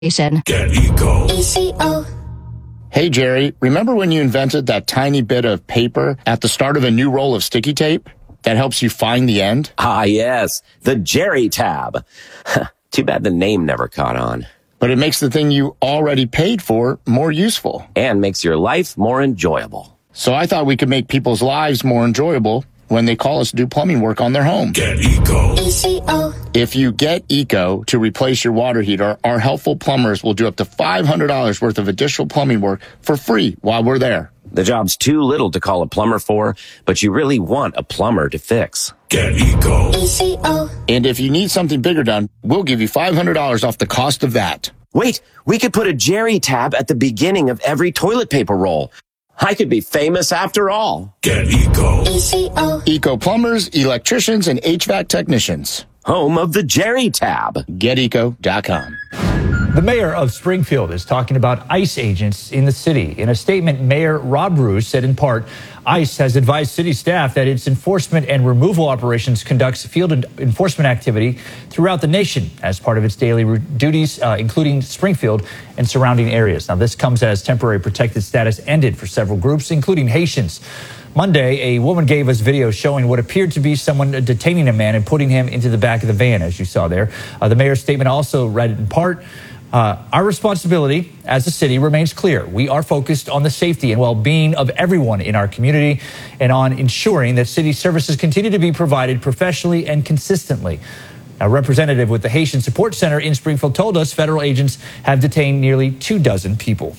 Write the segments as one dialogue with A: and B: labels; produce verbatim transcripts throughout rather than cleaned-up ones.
A: Get Eco.
B: E C O.
C: Hey, Jerry, remember when you invented that tiny bit of paper at the start of a new roll of sticky tape that helps you find the end?
D: Ah, yes, the Jerry tab. Too bad the name never caught on.
C: But it makes the thing you already paid for more useful.
D: And makes your life more enjoyable.
C: So I thought we could make people's lives more enjoyable when they call us to do plumbing work on their home.
A: Get Eco.
B: E C O.
C: If you get Eco to replace your water heater, our helpful plumbers will do up to five hundred dollars worth of additional plumbing work for free while we're there.
D: The job's too little to call a plumber for, but you really want a plumber to fix.
A: Get Eco.
B: E C O.
C: And if you need something bigger done, we'll give you five hundred dollars off the cost of that.
D: Wait, we could put a Jerry tab at the beginning of every toilet paper roll. I could be famous after all.
A: Get Eco.
B: E C O.
C: Eco plumbers, electricians, and H V A C technicians.
D: Home of the Jerry tab.
C: Get eco dot com.
E: The mayor of Springfield is talking about ICE agents in the city. In a statement, Mayor Rob Bruce said in part, ICE has advised city staff that its enforcement and removal operations conducts field enforcement activity throughout the nation as part of its daily duties, uh, including Springfield and surrounding areas. Now, this comes as temporary protected status ended for several groups, including Haitians. Monday, a woman gave us video showing what appeared to be someone detaining a man and putting him into the back of the van, as you saw there. Uh, the mayor's statement also read in part, Uh, our responsibility as a city remains clear. We are focused on the safety and well-being of everyone in our community and on ensuring that city services continue to be provided professionally and consistently. A representative with the Haitian Support Center in Springfield told us federal agents have detained nearly two dozen people.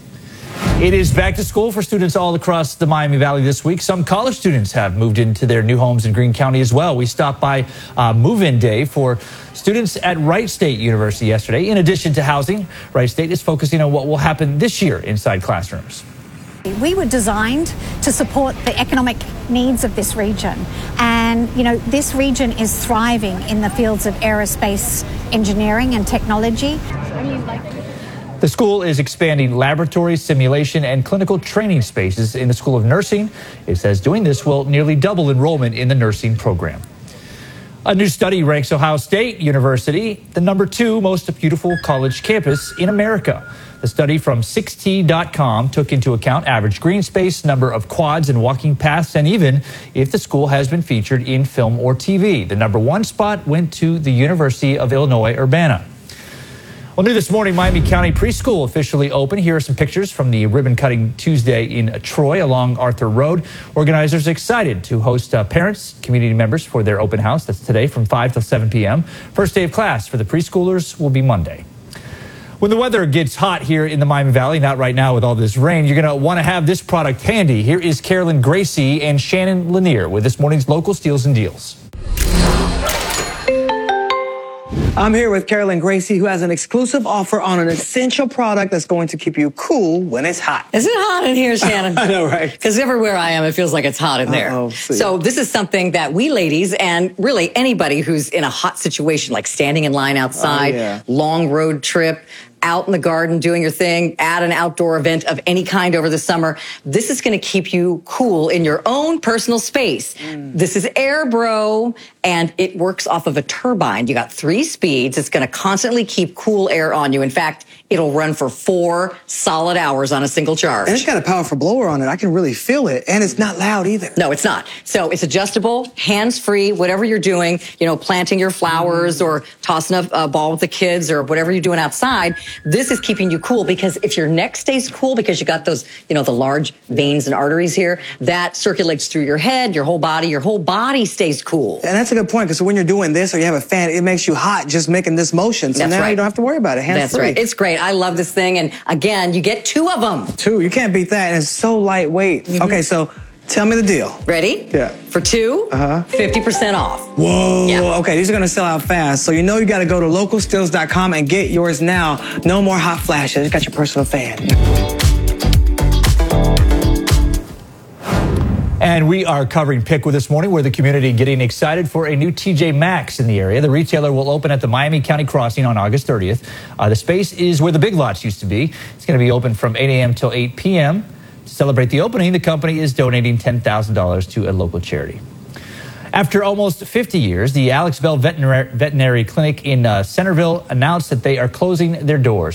E: It is back to school for students all across the Miami Valley this week. Some college students have moved into their new homes in Greene County as well. We stopped by uh, move-in day for students at Wright State University yesterday. In addition to housing, Wright State is focusing on what will happen this year inside classrooms.
F: We were designed to support the economic needs of this region. And, you know, this region is thriving in the fields of aerospace engineering and technology.
E: The school is expanding laboratories, simulation, and clinical training spaces in the School of Nursing. It says doing this will nearly double enrollment in the nursing program. A new study ranks Ohio State University the number two most beautiful college campus in America. The study from six T dot com took into account average green space, number of quads and walking paths, and even if the school has been featured in film or T V. The number one spot went to the University of Illinois, Urbana. Well, new this morning, Miami County Preschool officially opened. Here are some pictures from the ribbon-cutting Tuesday in Troy along Arthur Road. Organizers excited to host uh, parents, community members for their open house. That's today from five till seven p.m. First day of class for the preschoolers will be Monday. When the weather gets hot here in the Miami Valley, not right now with all this rain, you're going to want to have this product handy. Here is Carolyn Gracie and Shannon Lanier with this morning's local steals and deals.
G: I'm here with Carolyn Gracie, who has an exclusive offer on an essential product that's going to keep you cool when it's hot.
H: Isn't it hot in here, Shannon?
G: I know, right?
H: Because everywhere I am, it feels like it's hot in there.
G: Uh-oh, see.
H: So this is something that we ladies, and really anybody who's in a hot situation, like standing in line outside,
G: oh, yeah.
H: long road trip, out in the garden doing your thing, at an outdoor event of any kind over the summer, this is going to keep you cool in your own personal space. Mm. This is AirBro, and it works off of a turbine. You got three speeds. It's going to constantly keep cool air on you. In fact, it'll run for four solid hours on a single charge.
G: And it's got a powerful blower on it. I can really feel it. And it's not loud either.
H: No, it's not. So it's adjustable, hands-free, whatever you're doing, you know, planting your flowers mm. or tossing a, a ball with the kids or whatever you're doing outside. This is keeping you cool because if your neck stays cool because you got those, you know, the large veins and arteries here, that circulates through your head, your whole body, your whole body stays cool.
G: And that's a good point because when you're doing this or you have a fan, it makes you hot just making this motion. So
H: That's
G: now
H: right.
G: you don't have to worry about it. Hands
H: That's
G: free.
H: right. It's great. I love this thing. And again, you get two of them.
G: Two. You can't beat that. And it's so lightweight. Mm-hmm. Okay, so tell me the deal.
H: Ready?
G: Yeah.
H: For two,
G: uh-huh.
H: fifty percent off.
G: Whoa.
H: Yeah.
G: Okay, these are going to sell out fast. So you know you got to go to local steals dot com and get yours now. No more hot flashes. You got your personal fan.
E: And we are covering Pickwa this morning, where the community getting excited for a new T J Maxx in the area. The retailer will open at the Miami County Crossing on August thirtieth. Uh, the space is where the Big Lots used to be. It's going to be open from eight a.m. till eight p.m. To celebrate the opening, the company is donating ten thousand dollars to a local charity. After almost fifty years, the Alex Bell Veterinary, Veterinary Clinic in uh, Centerville announced that they are closing their doors.